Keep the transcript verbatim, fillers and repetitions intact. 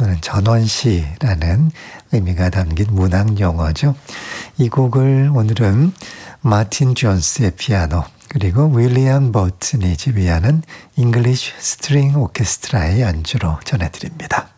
또는 전원시라는 의미가 담긴 문학 용어죠. 이 곡을 오늘은 마틴 존스의 피아노 그리고 윌리엄 버튼이 지휘하는 잉글리쉬 스트링 오케스트라의 연주로 전해드립니다.